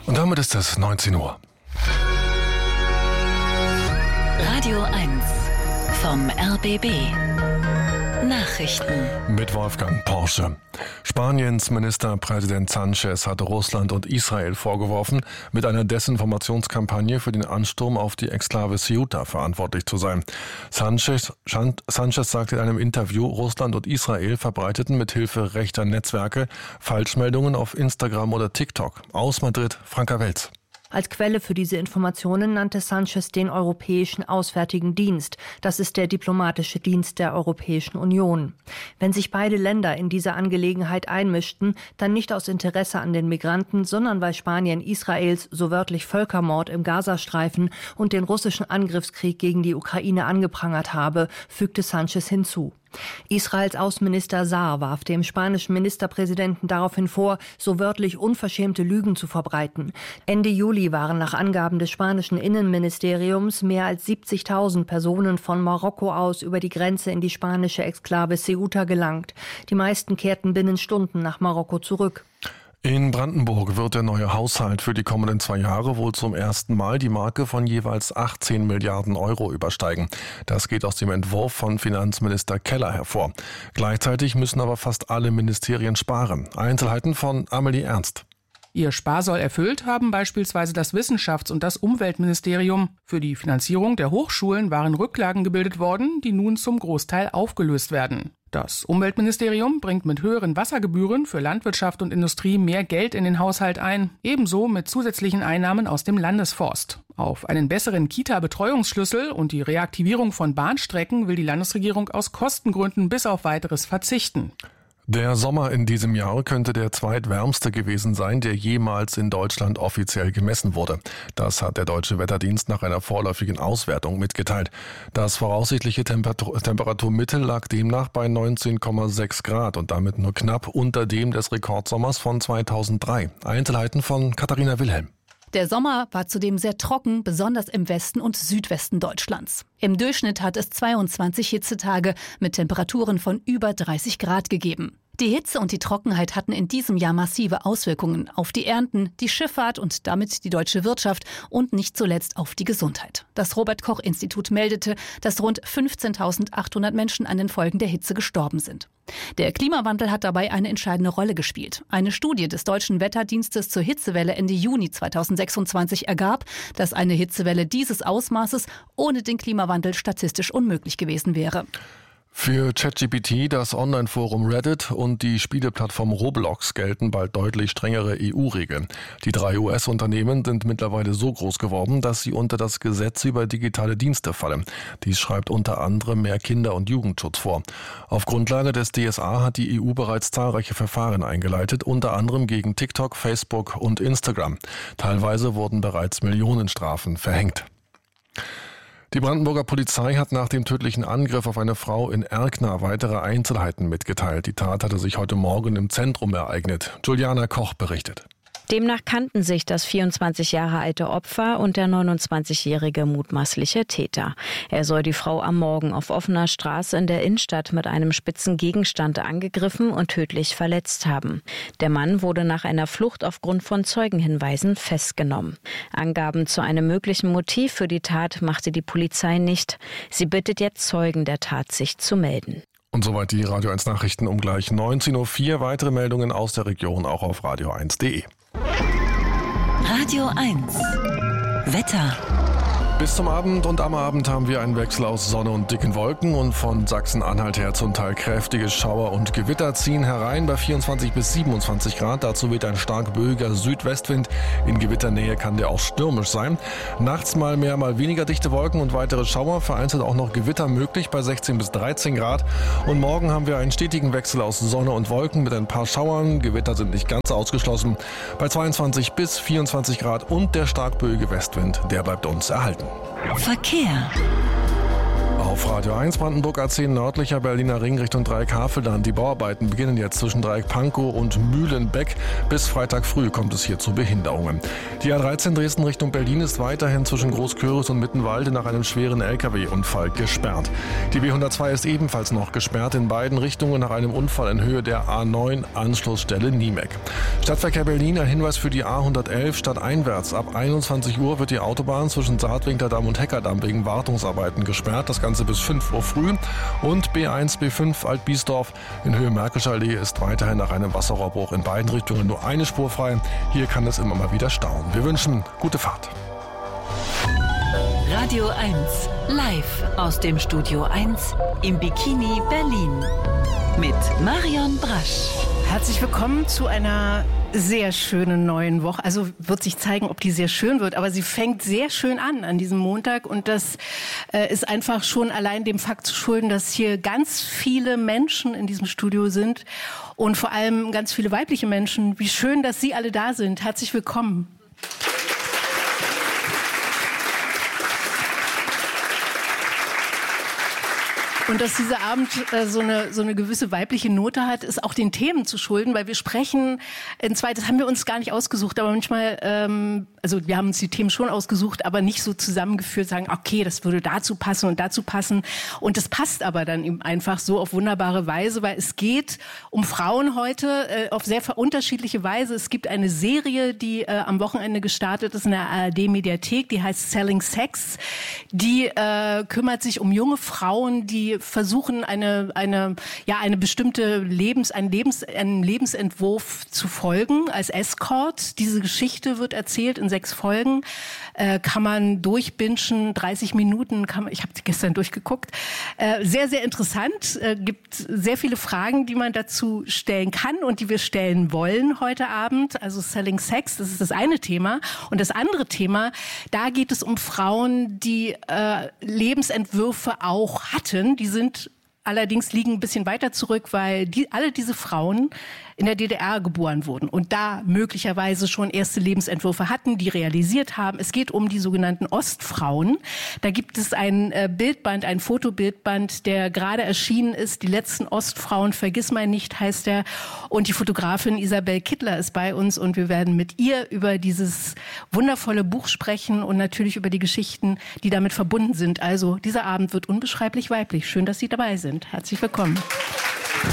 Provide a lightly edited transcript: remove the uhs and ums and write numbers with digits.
Und damit ist es 19 Uhr. Radio 1 vom RBB. Nachrichten mit Wolfgang Porsche. Spaniens Ministerpräsident Sánchez hatte Russland und Israel vorgeworfen, mit einer Desinformationskampagne für den Ansturm auf die Exklave Ceuta verantwortlich zu sein. Sánchez sagte in einem Interview, Russland und Israel verbreiteten mit Hilfe rechter Netzwerke Falschmeldungen auf Instagram oder TikTok. Aus Madrid, Franka Welz. Als Quelle für diese Informationen nannte Sánchez den Europäischen Auswärtigen Dienst. Das ist der diplomatische Dienst der Europäischen Union. Wenn sich beide Länder in diese Angelegenheit einmischten, dann nicht aus Interesse an den Migranten, sondern weil Spanien Israels so wörtlich Völkermord im Gazastreifen und den russischen Angriffskrieg gegen die Ukraine angeprangert habe, fügte Sánchez hinzu. Israels Außenminister Saar warf dem spanischen Ministerpräsidenten daraufhin vor, so wörtlich unverschämte Lügen zu verbreiten. Ende Juli waren nach Angaben des spanischen Innenministeriums mehr als 70.000 Personen von Marokko aus über die Grenze in die spanische Exklave Ceuta gelangt. Die meisten kehrten binnen Stunden nach Marokko zurück. In Brandenburg wird der neue Haushalt für die kommenden 2 Jahre wohl zum ersten Mal die Marke von jeweils 18 Milliarden Euro übersteigen. Das geht aus dem Entwurf von Finanzminister Keller hervor. Gleichzeitig müssen aber fast alle Ministerien sparen. Einzelheiten von Amelie Ernst. Ihr Sparsoll erfüllt haben beispielsweise das Wissenschafts- und das Umweltministerium. Für die Finanzierung der Hochschulen waren Rücklagen gebildet worden, die nun zum Großteil aufgelöst werden. Das Umweltministerium bringt mit höheren Wassergebühren für Landwirtschaft und Industrie mehr Geld in den Haushalt ein, ebenso mit zusätzlichen Einnahmen aus dem Landesforst. Auf einen besseren Kita-Betreuungsschlüssel und die Reaktivierung von Bahnstrecken will die Landesregierung aus Kostengründen bis auf Weiteres verzichten. Der Sommer in diesem Jahr könnte der zweitwärmste gewesen sein, der jemals in Deutschland offiziell gemessen wurde. Das hat der Deutsche Wetterdienst nach einer vorläufigen Auswertung mitgeteilt. Das voraussichtliche Temperaturmittel lag demnach bei 19,6 Grad und damit nur knapp unter dem des Rekordsommers von 2003. Einzelheiten von Katharina Wilhelm. Der Sommer war zudem sehr trocken, besonders im Westen und Südwesten Deutschlands. Im Durchschnitt hat es 22 Hitzetage mit Temperaturen von über 30 Grad gegeben. Die Hitze und die Trockenheit hatten in diesem Jahr massive Auswirkungen auf die Ernten, die Schifffahrt und damit die deutsche Wirtschaft und nicht zuletzt auf die Gesundheit. Das Robert-Koch-Institut meldete, dass rund 15.800 Menschen an den Folgen der Hitze gestorben sind. Der Klimawandel hat dabei eine entscheidende Rolle gespielt. Eine Studie des Deutschen Wetterdienstes zur Hitzewelle Ende Juni 2026 ergab, dass eine Hitzewelle dieses Ausmaßes ohne den Klimawandel statistisch unmöglich gewesen wäre. Für ChatGPT, das Online-Forum Reddit und die Spieleplattform Roblox gelten bald deutlich strengere EU-Regeln. Die 3 US-Unternehmen sind mittlerweile so groß geworden, dass sie unter das Gesetz über digitale Dienste fallen. Dies schreibt unter anderem mehr Kinder- und Jugendschutz vor. Auf Grundlage des DSA hat die EU bereits zahlreiche Verfahren eingeleitet, unter anderem gegen TikTok, Facebook und Instagram. Teilweise wurden bereits Millionenstrafen verhängt. Die Brandenburger Polizei hat nach dem tödlichen Angriff auf eine Frau in Erkner weitere Einzelheiten mitgeteilt. Die Tat hatte sich heute Morgen im Zentrum ereignet. Juliana Koch berichtet. Demnach kannten sich das 24 Jahre alte Opfer und der 29-jährige mutmaßliche Täter. Er soll die Frau am Morgen auf offener Straße in der Innenstadt mit einem spitzen Gegenstand angegriffen und tödlich verletzt haben. Der Mann wurde nach einer Flucht aufgrund von Zeugenhinweisen festgenommen. Angaben zu einem möglichen Motiv für die Tat machte die Polizei nicht. Sie bittet jetzt Zeugen der Tat, sich zu melden. Und soweit die Radio 1 Nachrichten um gleich 19.04 Uhr. Weitere Meldungen aus der Region auch auf radio1.de. Radio 1 Wetter. Bis zum Abend und am Abend haben wir einen Wechsel aus Sonne und dicken Wolken und von Sachsen-Anhalt her zum Teil kräftige Schauer und Gewitter ziehen herein bei 24 bis 27 Grad. Dazu weht ein stark böiger Südwestwind. In Gewitternähe kann der auch stürmisch sein. Nachts mal mehr, mal weniger dichte Wolken und weitere Schauer. Vereinzelt auch noch Gewitter möglich bei 16 bis 13 Grad. Und morgen haben wir einen stetigen Wechsel aus Sonne und Wolken mit ein paar Schauern. Gewitter sind nicht ganz ausgeschlossen. Bei 22 bis 24 Grad und der stark böige Westwind, der bleibt uns erhalten. Verkehr. Auf Radio 1 Brandenburg A10 nördlicher Berliner Ring Richtung Dreieck Havelland. Die Bauarbeiten beginnen jetzt zwischen Dreieck Pankow und Mühlenbeck. Bis Freitag früh kommt es hier zu Behinderungen. Die A13 Dresden Richtung Berlin ist weiterhin zwischen Großköris und Mittenwalde nach einem schweren LKW-Unfall gesperrt. Die B102 ist ebenfalls noch gesperrt in beiden Richtungen nach einem Unfall in Höhe der A9 Anschlussstelle Niemek. Stadtverkehr Berlin, ein Hinweis für die A111 stadteinwärts. Ab 21 Uhr wird die Autobahn zwischen Saatwinklerdamm und Heckerdamm wegen Wartungsarbeiten gesperrt. Das Ganze bis 5 Uhr früh. Und B1, B5 Altbiesdorf in Höhe Märkischer Allee ist weiterhin nach einem Wasserrohrbruch in beiden Richtungen nur eine Spur frei. Hier kann es immer mal wieder stauen. Wir wünschen gute Fahrt. Radio 1 live aus dem Studio 1 im Bikini Berlin mit Marion Brasch. Herzlich willkommen zu einer sehr schönen neuen Woche. Also wird sich zeigen, ob die sehr schön wird. Aber sie fängt sehr schön an diesem Montag. Und das ist einfach schon allein dem Fakt zu schulden, dass hier ganz viele Menschen in diesem Studio sind. Und vor allem ganz viele weibliche Menschen. Wie schön, dass Sie alle da sind. Herzlich willkommen. Und dass dieser Abend so eine gewisse weibliche Note hat, ist auch den Themen zu schulden, weil wir sprechen das haben wir uns gar nicht ausgesucht, aber manchmal, also wir haben uns die Themen schon ausgesucht, aber nicht so zusammengeführt, sagen, okay, das würde dazu passen und dazu passen. Und das passt aber dann eben einfach so auf wunderbare Weise, weil es geht um Frauen heute auf sehr unterschiedliche Weise. Es gibt eine Serie, die am Wochenende gestartet ist in der ARD-Mediathek, die heißt Selling Sex. Die kümmert sich um junge Frauen, die versuchen, einen bestimmten Lebensentwurf zu folgen als Escort. Diese Geschichte wird erzählt in 6 Folgen. Kann man durchbingen, 30 Minuten. Ich habe sie gestern durchgeguckt. Sehr, sehr interessant. Gibt sehr viele Fragen, die man dazu stellen kann und die wir stellen wollen heute Abend. Also Selling Sex, das ist das eine Thema. Und das andere Thema, da geht es um Frauen, die Lebensentwürfe auch hatten. Die sind allerdings liegen ein bisschen weiter zurück, weil alle diese Frauen in der DDR geboren wurden und da möglicherweise schon erste Lebensentwürfe hatten, die realisiert haben. Es geht um die sogenannten Ostfrauen. Da gibt es ein Bildband, ein Fotobildband, der gerade erschienen ist. Die letzten Ostfrauen, Vergissmeinnicht heißt er. Und die Fotografin Isabel Kittler ist bei uns und wir werden mit ihr über dieses wundervolle Buch sprechen und natürlich über die Geschichten, die damit verbunden sind. Also dieser Abend wird unbeschreiblich weiblich. Schön, dass Sie dabei sind. Herzlich willkommen.